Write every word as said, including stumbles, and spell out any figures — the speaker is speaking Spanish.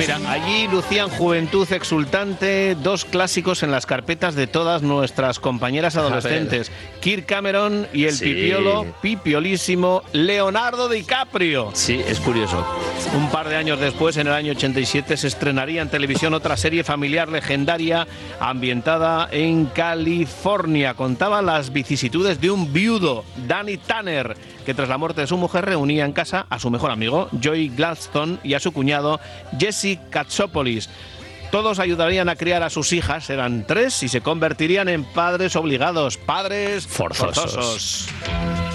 mira, allí lucían juventud exultante, dos clásicos en las carpetas de todas nuestras compañeras adolescentes. Kirk Cameron y el sí. pipiolo, pipiolísimo, Leonardo DiCaprio. Sí, es curioso. Un par de años después, en el año ochenta y siete, se estrenaría en televisión otra serie familiar legendaria ambientada en California. Contaba las vicisitudes de un viudo, Danny Tanner, que tras la muerte de su mujer reunía en casa a su mejor amigo, Joey Gladstone, y a su cuñado, Jesse Katsopolis. Todos ayudarían a criar a sus hijas, eran tres, y se convertirían en padres obligados, padres forzosos. forzosos.